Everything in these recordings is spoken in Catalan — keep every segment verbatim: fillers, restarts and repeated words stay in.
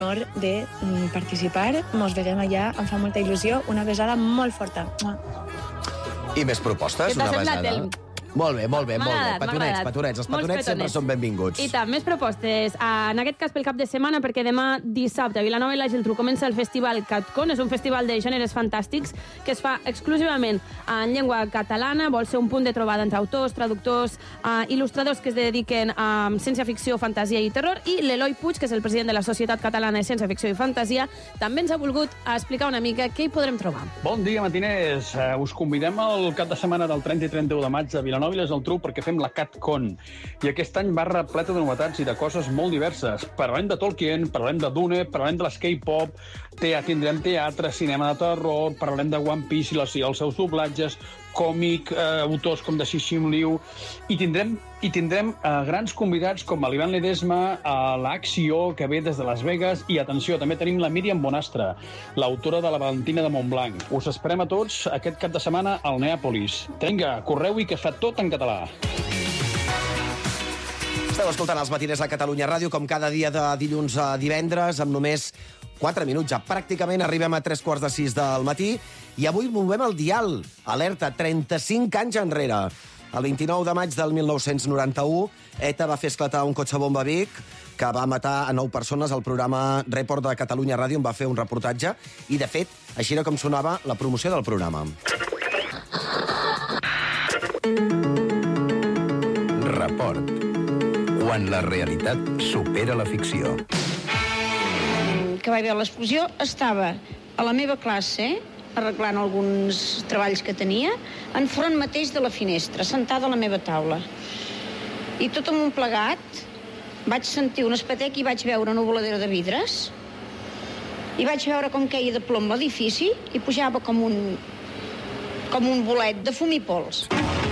l'honor de participar. Mos veiem allà, em fa molta il·lusió. Una besada molt forta. I més propostes? Què t'ha Una semblat besada. el... Molt bé, molt bé, molt bé. M'ha agradat, m'ha Petonets, agradat. petonets. Els Molts petonets sempre petonets. són benvinguts. I tant, més propostes. En aquest cas pel cap de setmana, perquè demà dissabte a Vilanova i la Geltrú comença el festival CatCon. És un festival de gèneres fantàstics que es fa exclusivament en llengua catalana. Vol ser un punt de trobada entre autors, traductors, uh, il·lustradors que es dediquen a ciència-ficció, fantasia i terror. I l'Eloi Puig, que és el president de la Societat Catalana de Ciència-Ficció i Fantasia, també ens ha volgut explicar una mica què hi podrem trobar. Bon dia, matiners. Uh, us convidem al cap de setmana del trenta i trenta-u de maig a Vilanova i la Geltrú perquè fem la CatCon. I aquest any va repleta de novetats i de coses molt diverses. Parlem de Tolkien, parlem de Dune, parlem de l'escape-pop, tea, tindrem teatre, cinema de terror, parlem de One Piece i, les, i els seus doblatges, còmic, eh, autors com de Cixin Liu, i tindrem, i tindrem eh, grans convidats com l'Ivan Ledesma, eh, l'Acció, que ve des de Las Vegas, i atenció, també tenim la Míriam Bonastre, l'autora de la Valentina de Montblanc. Us esperem a tots aquest cap de setmana al Neàpolis. Vinga, correu-hi que es fa tot en català. Esteu escoltant els matiners a Catalunya Ràdio, com cada dia de dilluns a divendres, amb només quatre minuts. Ja pràcticament arribem a tres quarts de sis del matí i avui movem el dial. Alerta, trenta-cinc anys enrere. El vint-i-nou de maig del mil nou-cents noranta-u, ETA va fer esclatar un cotxe bomba a Vic que va matar a nou persones. El programa Report de Catalunya Ràdio en va fer un reportatge i, de fet, així era com sonava la promoció del programa. Report. Quan la realitat supera la ficció. Que vaig veure l'explosió, estava a la meva classe, arreglant alguns treballs que tenia, en front mateix de la finestra, sentada a la meva taula. I tot amb un plegat, vaig sentir un espetec i vaig veure una voladera de vidres, i vaig veure com queia de plom l'edifici i pujava com un, com un bolet de fum i pols.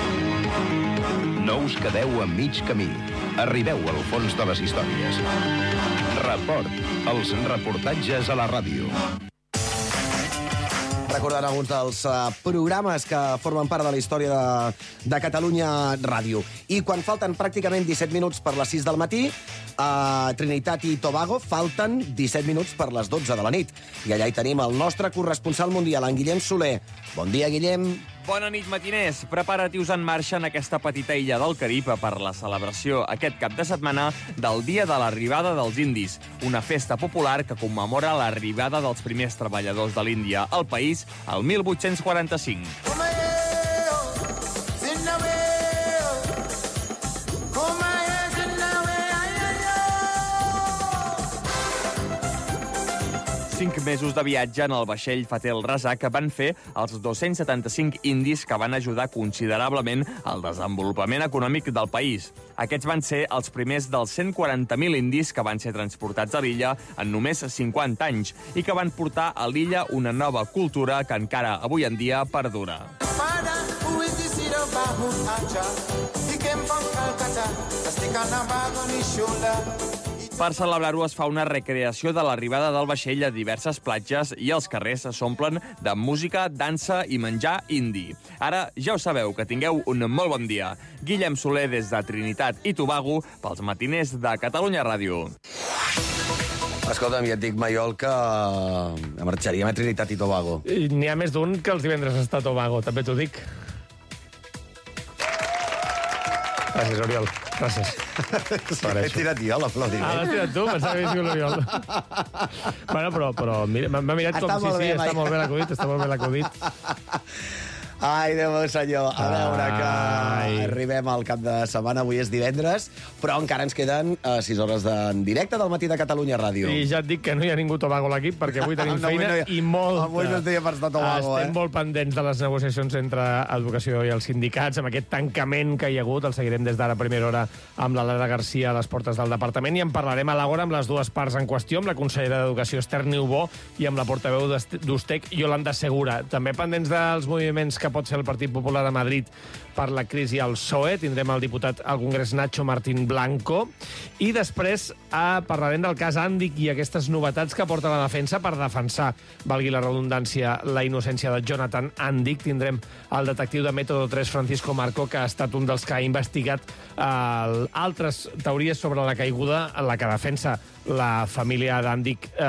No us quedeu a mig camí. Arribeu al fons de les històries. Report. Els reportatges a la ràdio. Recordant alguns dels uh, programes que formen part de la història de, de Catalunya Ràdio. I quan falten pràcticament disset minuts per les sis del matí, a Trinitat i Tobago falten disset minuts per les dotze de la nit. I allà hi tenim el nostre corresponsal mundial, en Guillem Soler. Bon dia, Guillem. Bona nit, matiners. Preparatius en marxa en aquesta petita illa del Carib per la celebració aquest cap de setmana del Dia de l'Arribada dels Indis, una festa popular que commemora l'arribada dels primers treballadors de l'Índia al país el mil vuit-cents quaranta-cinc. Cinc mesos de viatge en el vaixell Fatel Rasa que van fer els dos-cents setanta-cinc indis que van ajudar considerablement al desenvolupament econòmic del país. Aquests van ser els primers dels cent quaranta mil indis que van ser transportats a l'illa en només cinquanta anys i que van portar a l'illa una nova cultura que encara avui en dia perdura. Per celebrar-ho es fa una recreació de l'arribada del vaixell a diverses platges i els carrers s'omplen de música, dansa i menjar indi. Ara ja ho sabeu, que tingueu un molt bon dia. Guillem Soler des de Trinitat i Tobago pels matiners de Catalunya Ràdio. Escolta'm, ja et dic, Maiol, que marxaríem a Trinitat i Tobago. N'hi ha més d'un que els divendres està a Tobago, també t'ho dic. Gràcies, Oriol. Gràcies. He tirat jo l'aplaudiment. Ah, l'has tirat tu? Pensava que havies sigut l'Oriol. Bueno, però, però m'ha mirat com si sí, està molt bé l'acudit, està molt bé l'acudit. Ai, Déu meu senyor, a veure que Ai. arribem al cap de setmana, avui és divendres, però encara ens queden uh, sis hores de directe del matí de Catalunya Ràdio. I ja et dic que no hi ha ningú a Tobago a l'equip, perquè avui tenim No, avui feina no hi ha- i molta. avui no es deia per estar a Tobago, Estem eh? molt pendents de les negociacions entre Educació i els sindicats, amb aquest tancament que hi ha hagut. El seguirem des d'ara a primera hora amb la Lara Garcia a les portes del departament i en parlarem a l'hora amb les dues parts en qüestió, amb la consellera d'Educació, Esther Niubó, i amb la portaveu d'Ustec, Yolanda Segura. També pendents dels moviments que que pot fer el Partit Popular a Madrid per la crisi al P S O E. Tindrem el diputat al Congrés Nacho Martín Blanco. I després eh, parlarem del cas Andic i aquestes novetats que porta la defensa per defensar, valgui la redundància, la innocència de Jonathan Andic. Tindrem el detectiu de Método tres, Francisco Marco, que ha estat un dels que ha investigat eh, altres teories sobre la caiguda, en la que defensa la família d'Andic eh,